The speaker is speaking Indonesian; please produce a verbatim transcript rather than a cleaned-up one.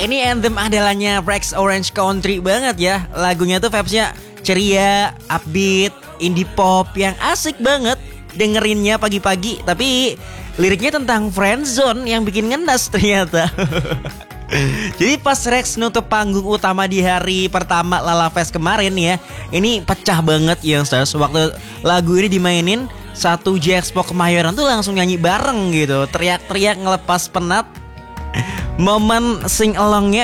ini anthem andalanya Rex Orange Country banget ya. Lagunya tuh vibes-nya ceria, upbeat, indie pop yang asik banget dengerinnya pagi-pagi. Tapi liriknya tentang friendzone yang bikin ngenes ternyata. Jadi pas Rex nutup panggung utama di hari pertama Lala Fest kemarin ya, ini pecah banget Youngsters. Waktu lagu ini dimainin, satu J Expo Kemayoran tuh langsung nyanyi bareng gitu, teriak-teriak ngelepas penat. Momen sing alongnya